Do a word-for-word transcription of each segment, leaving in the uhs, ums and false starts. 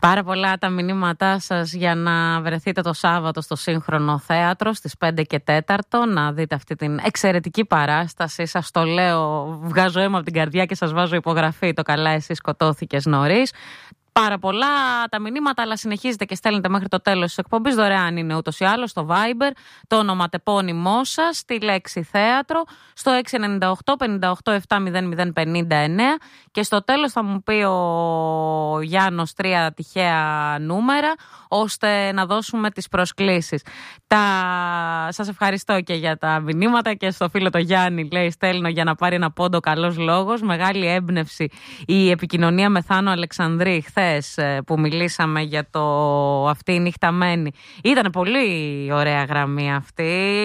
Πάρα πολλά τα μηνύματά σας για να βρεθείτε το Σάββατο στο Σύγχρονο Θέατρο στις πέντε και τέταρτο να δείτε αυτή την εξαιρετική παράσταση. Σας το λέω, βγάζω αίμα από την καρδιά και σας βάζω υπογραφή. Το καλά εσύ σκοτώθηκες νωρίς. Πάρα πολλά τα μηνύματα, αλλά συνεχίζετε και στέλνετε μέχρι το τέλος της εκπομπής. Δωρεάν είναι ούτως ή άλλως στο Viber, το ονοματεπώνυμό σας, τη λέξη θέατρο, στο έξι εννιά οκτώ πενήντα οκτώ επτά μηδέν μηδέν πενήντα εννέα και στο τέλος θα μου πει ο Γιάννος τρία τυχαία νούμερα, ώστε να δώσουμε τις προσκλήσεις. Τα... Σας ευχαριστώ και για τα μηνύματα και στο φίλο το Γιάννη, λέει, στέλνω για να πάρει ένα πόντο καλός λόγος. Μεγάλη έμπνευση η επικοινωνία με Θάνο Αλεξανδρή χθες που μιλήσαμε για το αυτή η νύχτα μένει. Ήταν πολύ ωραία γραμμή αυτή,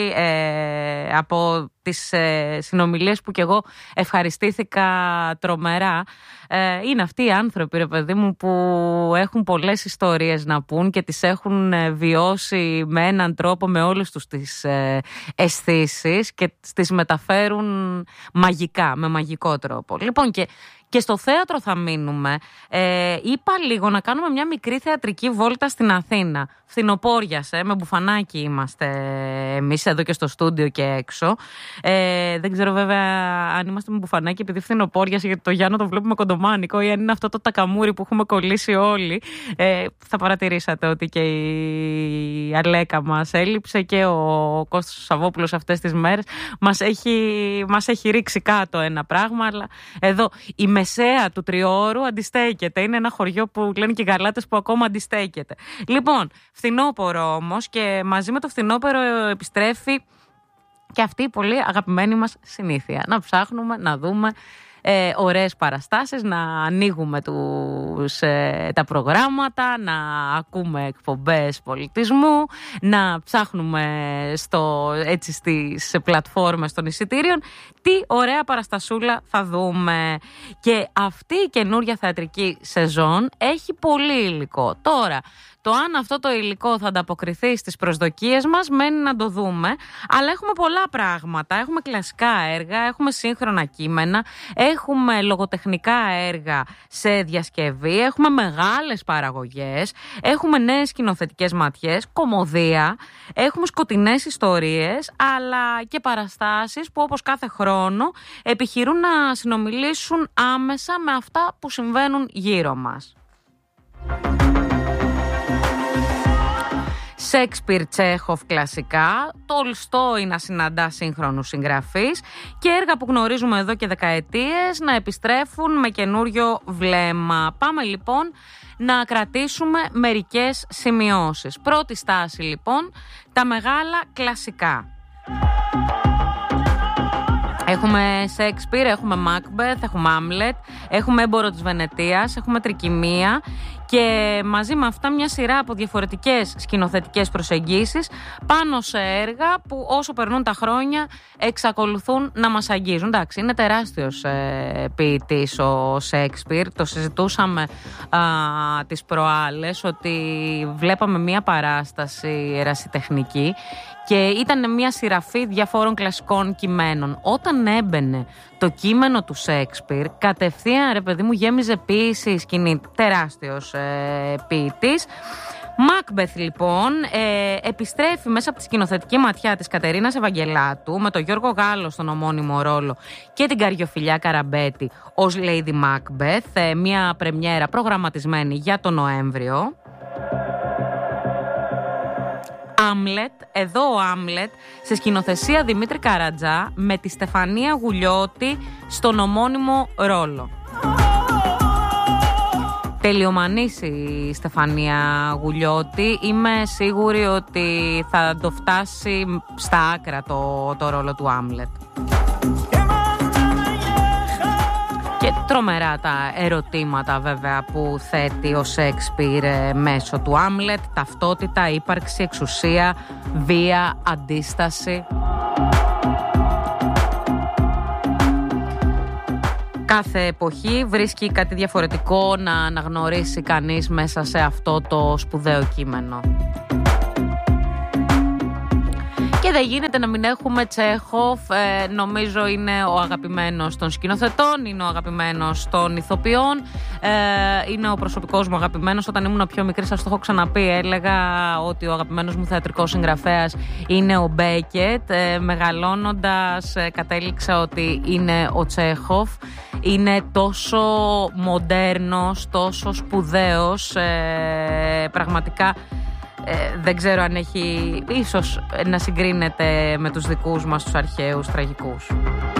ε, από τις ε, συνομιλίες που κι εγώ ευχαριστήθηκα τρομερά. Ε, είναι αυτοί οι άνθρωποι, ρε παιδί μου, που έχουν πολλές ιστορίες να πούν και τις έχουν βιώσει με έναν τρόπο, με όλες τους τις ε, αισθήσεις και τις μεταφέρουν μαγικά, με μαγικό τρόπο. Λοιπόν, και Και στο θέατρο θα μείνουμε. Ε, είπα λίγο να κάνουμε μια μικρή θεατρική βόλτα στην Αθήνα. Φθινοπόριασε, με μπουφανάκι είμαστε εμείς εδώ και στο στούντιο και έξω. Ε, δεν ξέρω βέβαια αν είμαστε με μπουφανάκι επειδή φθινοπόριασε, γιατί το Γιάννο το βλέπουμε κοντομάνικο, ή αν είναι αυτό το τακαμούρι που έχουμε κολλήσει όλοι. Ε, θα παρατηρήσατε ότι και η Αλέκα μας έλειψε και ο Κώστας Σαββόπουλος αυτές τις μέρες. Μας έχει, μας έχει ρίξει κάτω ένα πράγμα, αλλά εδώ η μεσαία του Τριώρου αντιστέκεται. Είναι ένα χωριό που λένε και οι γαλάτες που ακόμα αντιστέκεται. Λοιπόν, φθινόπωρο όμως, και μαζί με το φθινόπωρο επιστρέφει και αυτή η πολύ αγαπημένη μας συνήθεια. Να ψάχνουμε, να δούμε ε, ωραίες παραστάσεις, να ανοίγουμε τους, ε, τα προγράμματα, να ακούμε εκπομπές πολιτισμού, να ψάχνουμε στο, έτσι, στις πλατφόρμες των εισιτήριων τι ωραία παραστασούλα θα δούμε. Και αυτή η καινούρια θεατρική σεζόν έχει πολύ υλικό. Τώρα, το αν αυτό το υλικό θα ανταποκριθεί στις προσδοκίες μας μένει να το δούμε, αλλά έχουμε πολλά πράγματα. Έχουμε κλασικά έργα, έχουμε σύγχρονα κείμενα, έχουμε λογοτεχνικά έργα σε διασκευή, έχουμε μεγάλες παραγωγές, έχουμε νέες σκηνοθετικές ματιές, κωμωδία, έχουμε σκοτεινές ιστορίες, αλλά και παραστάσεις που όπως κάθε χρόνο επιχειρούν να συνομιλήσουν άμεσα με αυτά που συμβαίνουν γύρω μας. Σέξπιρ, Τσέχοφ κλασικά, Τολστόι να συναντά σύγχρονους συγγραφείς και έργα που γνωρίζουμε εδώ και δεκαετίες να επιστρέφουν με καινούριο βλέμμα. Πάμε λοιπόν να κρατήσουμε μερικές σημειώσεις. Πρώτη στάση λοιπόν, τα μεγάλα κλασικά. Έχουμε Σέξπιρ, έχουμε Μάκμπεθ, έχουμε Άμλετ, έχουμε Έμπορο της Βενετίας, έχουμε Τρικυμία και μαζί με αυτά μια σειρά από διαφορετικές σκηνοθετικές προσεγγίσεις πάνω σε έργα που όσο περνούν τα χρόνια εξακολουθούν να μας αγγίζουν. Εντάξει, είναι τεράστιος ε, ποιητής ο Σέξπιρ, το συζητούσαμε α, τις προάλλες ότι βλέπαμε μια παράσταση ερασιτεχνική και ήταν μια σειραφή διαφόρων κλασικών κειμένων. Όταν έμπαινε το κείμενο του Σέξπιρ, κατευθείαν, ρε παιδί μου, γέμιζε ποίηση η σκηνή. Τεράστιος ε, ποιητής. Μάκμπεθ λοιπόν ε, επιστρέφει μέσα από τη σκηνοθετική ματιά της Κατερίνας Ευαγγελάτου με τον Γιώργο Γάλλο στον ομώνυμο ρόλο και την Καριοφιλιά Καραμπέτη ως Lady Macbeth, ε, μια πρεμιέρα προγραμματισμένη για τον Νοέμβριο. Άμλετ, εδώ ο Άμλετ σε σκηνοθεσία Δημήτρη Καρατζά με τη Στεφανία Γουλιώτη στον ομώνυμο ρόλο. Τελειομανής η Στεφανία Γουλιώτη, είμαι σίγουρη ότι θα το φτάσει στα άκρα το, το ρόλο του Άμλετ. Και τρομερά τα ερωτήματα βέβαια που θέτει ο Σέξπιρ μέσω του Άμλετ, ταυτότητα, ύπαρξη, εξουσία, βία, αντίσταση. Κάθε εποχή βρίσκει κάτι διαφορετικό να αναγνωρίσει κανείς μέσα σε αυτό το σπουδαίο κείμενο. Και Και δεν γίνεται να μην έχουμε Τσέχοφ. ε, Νομίζω είναι ο αγαπημένος των σκηνοθετών, είναι ο αγαπημένος των ηθοποιών, ε, είναι ο προσωπικός μου αγαπημένος. Όταν ήμουν πιο μικρή, σας το έχω ξαναπεί, έλεγα ότι ο αγαπημένος μου θεατρικός συγγραφέας είναι ο Μπέκετ. ε, Μεγαλώνοντας ε, κατέληξα ότι είναι ο Τσέχοφ. Είναι τόσο μοντέρνος, τόσο σπουδαίος, ε, πραγματικά ε, δεν ξέρω αν έχει ίσως να συγκρίνεται με τους δικούς μας τους αρχαίους τραγικούς.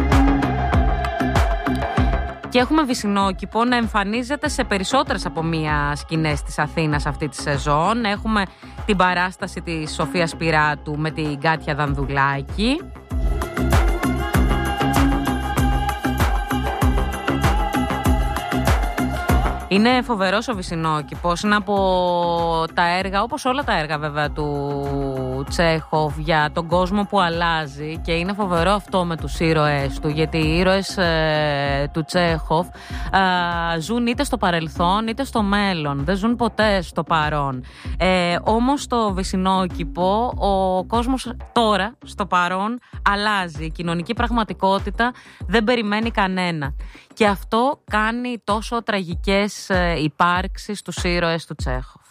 Και έχουμε Βυσσινόκηπο να εμφανίζεται σε περισσότερες από μία σκηνές της Αθήνας αυτή τη σεζόν. Έχουμε την παράσταση της Σοφίας Πυράτου με την Κάτια Δανδουλάκη. Είναι φοβερός ο Βυσσινόκηπος, είναι από τα έργα, όπως όλα τα έργα βέβαια του Τσέχοφ, για τον κόσμο που αλλάζει, και είναι φοβερό αυτό με τους ήρωες του, γιατί οι ήρωες ε, του Τσέχοφ ε, ζουν είτε στο παρελθόν είτε στο μέλλον, δεν ζουν ποτέ στο παρόν. Ε, όμως στο Βυσσινόκηπο ο κόσμος τώρα στο παρόν αλλάζει, η κοινωνική πραγματικότητα δεν περιμένει κανένα. Και αυτό κάνει τόσο τραγικές υπάρξεις στους ήρωες του Τσέχοφ.